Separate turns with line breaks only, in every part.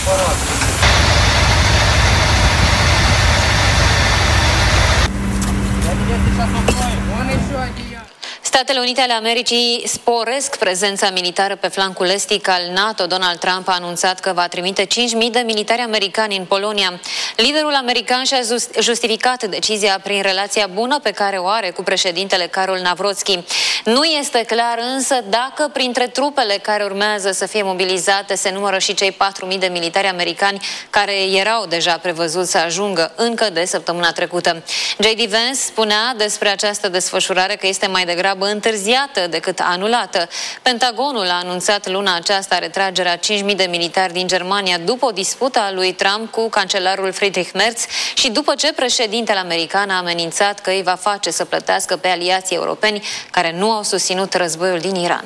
Statele Unite ale Americii sporesc prezența militară pe flancul estic al NATO. Donald Trump a anunțat că va trimite 5.000 de militari americani în Polonia. Liderul american și-a justificat decizia prin relația bună pe care o are cu președintele Karol Nawrocki. Nu este clar însă dacă printre trupele care urmează să fie mobilizate se numără și cei 4.000 de militari americani care erau deja prevăzuți să ajungă încă de săptămâna trecută. J.D. Vance spunea despre această desfășurare că este mai degrabă întârziată decât anulată. Pentagonul a anunțat luna aceasta retragerea 5.000 de militari din Germania după o dispută a lui Trump cu cancelarul Friedrich Merz și după ce președintele american a amenințat că îi va face să plătească pe aliații europeni care nu au susținut războiul din Iran.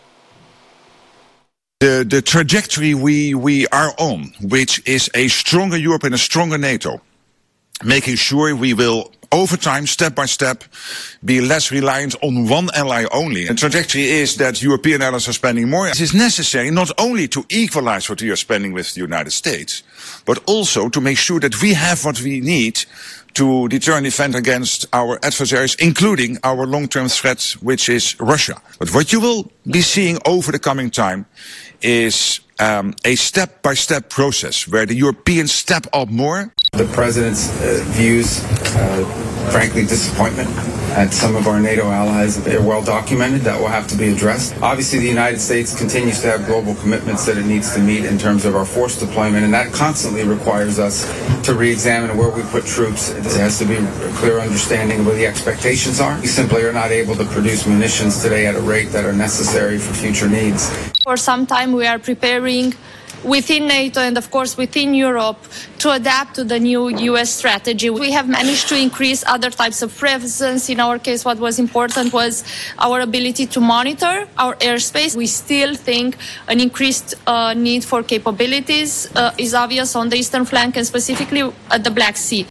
The trajectory we are on, which is a stronger Europe and a stronger NATO, making sure we will over time, step by step, be less reliant on one ally only. The trajectory is that European allies are spending more. This is necessary not only to equalize what we are spending with the United States, but also to make sure that we have what we need to deter and defend against our adversaries, including our long-term threat, which is Russia. But what you will be seeing over the coming time is a step-by-step process where the Europeans step up more.
The President's views, frankly, disappointment at some of our NATO allies. They're well documented. That will have to be addressed. Obviously, the United States continues to have global commitments that it needs to meet in terms of our force deployment, and that constantly requires us to re-examine where we put troops. There has to be a clear understanding of what the expectations are. We simply are not able to produce munitions today at a rate that are necessary for future needs.
For some time, we are preparing within NATO and, of course, within Europe to adapt to the new US strategy. We have managed to increase other types of presence. In our case, what was important was our ability to monitor our airspace. We still think an increased need for capabilities is obvious on the eastern flank and specifically at the Black Sea.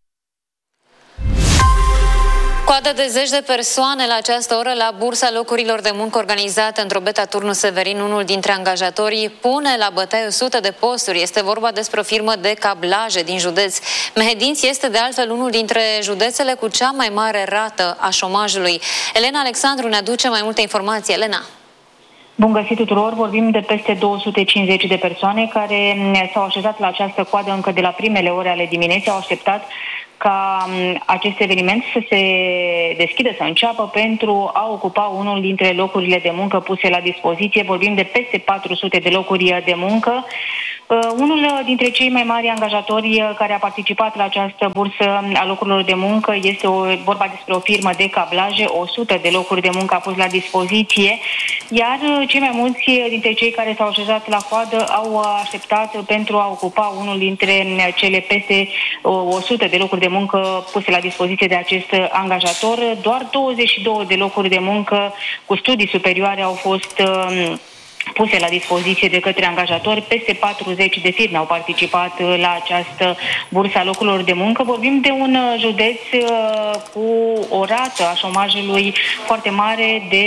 Coadă de zeci de persoane la această oră la bursa locurilor de muncă organizată în Drobeta Turnul Severin. Unul dintre angajatorii pune la bătaie 100 de posturi. Este vorba despre o firmă de cablaje din județ. Mehedinți este de altfel unul dintre județele cu cea mai mare rată a șomajului. Elena Alexandru ne aduce mai multe informații. Elena.
Bun găsit tuturor! Vorbim de peste 250 de persoane care s-au așezat la această coadă încă de la primele ore ale dimineții, au așteptat ca acest eveniment să se deschidă, să înceapă pentru a ocupa unul dintre locurile de muncă puse la dispoziție. Vorbim de peste 400 de locuri de muncă. Unul dintre cei mai mari angajatori care a participat la această bursă a locurilor de muncă este vorba despre o firmă de cablaje. 100 de locuri de muncă a pus la dispoziție, iar cei mai mulți dintre cei care s-au așezat la coadă au așteptat pentru a ocupa unul dintre cele peste 100 de locuri de muncă puse la dispoziție de acest angajator. Doar 22 de locuri de muncă cu studii superioare au fost puse la dispoziție de către angajatori. Peste 40 de firme au participat la această bursă a locurilor de muncă. Vorbim de un județ cu o rată a șomajului foarte mare de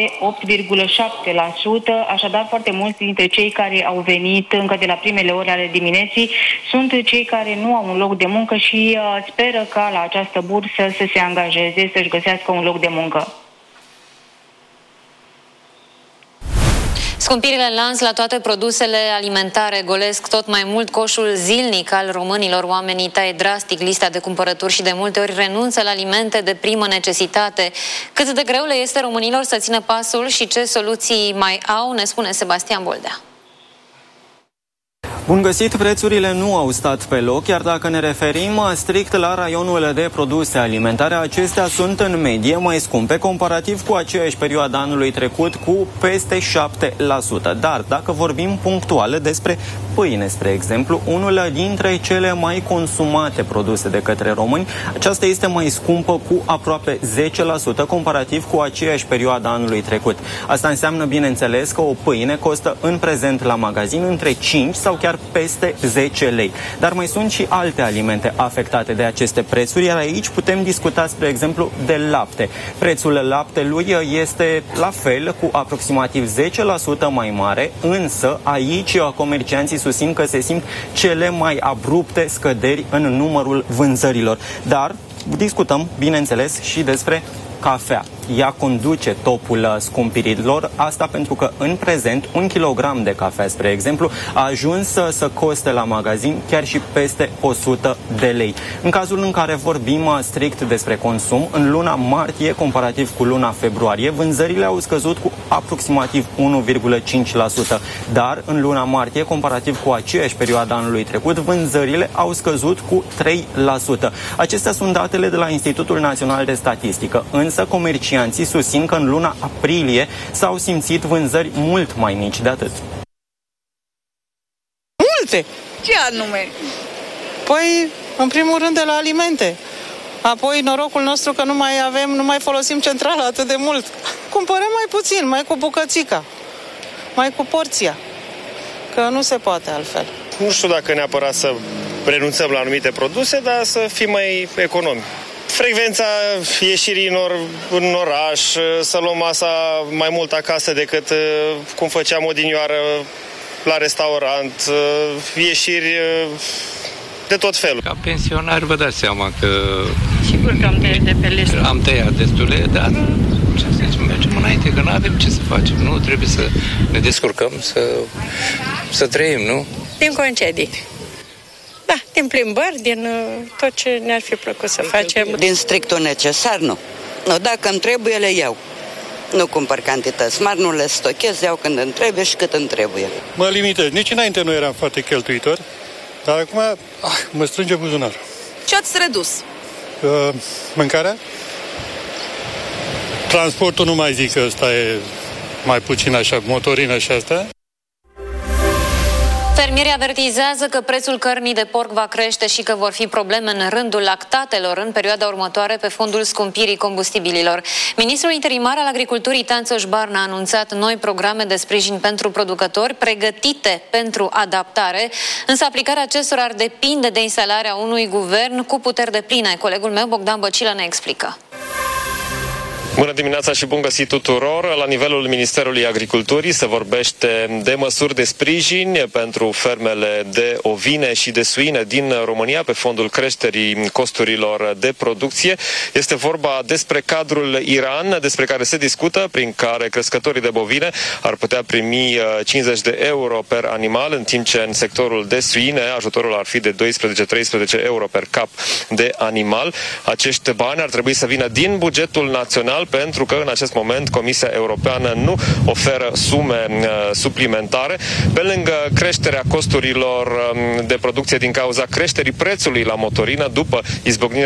8,7%, așadar foarte mulți dintre cei care au venit încă de la primele ore ale dimineții sunt cei care nu au un loc de muncă și speră ca la această bursă să se angajeze, să-și găsească un loc de muncă.
Scumpirile în lanț la toate produsele alimentare golesc tot mai mult coșul zilnic al românilor. Oamenii taie drastic lista de cumpărături și de multe ori renunță la alimente de primă necesitate. Cât de greu le este românilor să țină pasul și ce soluții mai au, ne spune Sebastian Boldea.
Bun găsit, prețurile nu au stat pe loc, iar dacă ne referim strict la raionul de produse alimentare, acestea sunt în medie mai scumpe comparativ cu aceeași perioadă anului trecut cu peste 7%. Dar dacă vorbim punctual despre pâine, spre exemplu, unul dintre cele mai consumate produse de către români, aceasta este mai scumpă cu aproape 10% comparativ cu aceeași perioadă anului trecut. Asta înseamnă, bineînțeles, că o pâine costă în prezent la magazin între 5 sau chiar chiar peste 10 lei. Dar mai sunt și alte alimente afectate de aceste prețuri, iar aici putem discuta, spre exemplu, de lapte. Prețul laptelui este la fel, cu aproximativ 10% mai mare, însă aici comercianții susțin că se simt cele mai abrupte scăderi în numărul vânzărilor. Dar discutăm, bineînțeles, și despre cafea. Ea conduce topul scumpirilor, asta pentru că în prezent 1 kilogram de cafea, spre exemplu, a ajuns să coste la magazin chiar și peste 100 de lei. În cazul în care vorbim strict despre consum, în luna martie, comparativ cu luna februarie, vânzările au scăzut cu aproximativ 1,5%, dar în luna martie, comparativ cu aceeași perioadă anului trecut, vânzările au scăzut cu 3%. Acestea sunt datele de la Institutul Național de Statistică, însă comercianții susțin că în luna aprilie s-au simțit vânzări mult mai mici de atât.
Multe!
Ce anume?
Păi, în primul rând de la alimente. Apoi, norocul nostru că nu mai folosim centrala atât de mult. Cumpărăm mai puțin, mai cu bucățica, mai cu porția, că nu se poate altfel.
Nu știu dacă neapărat să renunțăm la anumite produse, dar să fim mai economi. Frecvența ieșirii în oraș, să luăm masa mai mult acasă decât cum făceam odinioară la restaurant, ieșiri de tot felul.
Ca pensionar vă dați seama că...
Sigur că am tăiat de pe listă.
Am tăiat destule, dar ce să zicem, mergem înainte, că nu avem ce să facem. Nu trebuie să ne descurcăm, să trăim, nu?
Din concedii. Da, din plimbări, din tot ce ne-ar fi plăcut să facem.
Din strictul necesar, nu. Nu, dacă îmi trebuie, le iau. Nu cumpăr cantități mari, nu le stochez, iau când îmi trebuie și cât îmi trebuie.
Mă limitez. Nici înainte nu eram foarte cheltuitor, dar acum mă strânge buzunarul.
Ce ați redus?
Mâncarea? Transportul nu mai zic că ăsta e mai puțin așa, motorină și asta.
Fermierii avertizează că prețul cărnii de porc va crește și că vor fi probleme în rândul lactatelor în perioada următoare pe fondul scumpirii combustibililor. Ministrul interimar al Agriculturii, Tanțoș Barna, a anunțat noi programe de sprijin pentru producători pregătite pentru adaptare, însă aplicarea acestora ar depinde de instalarea unui guvern cu puteri depline. Colegul meu, Bogdan Băcilă, ne explică.
Bună dimineața și bun găsit tuturor! La nivelul Ministerului Agriculturii se vorbește de măsuri de sprijin pentru fermele de ovine și de suine din România pe fondul creșterii costurilor de producție. Este vorba despre cadrul IRAN, despre care se discută, prin care crescătorii de bovine ar putea primi 50 de euro per animal, în timp ce în sectorul de suine ajutorul ar fi de 12-13 euro per cap de animal. Acești bani ar trebui să vină din bugetul național, pentru că în acest moment Comisia Europeană nu oferă sume suplimentare. Pe lângă creșterea costurilor de producție din cauza creșterii prețului la motorină după izbucnirea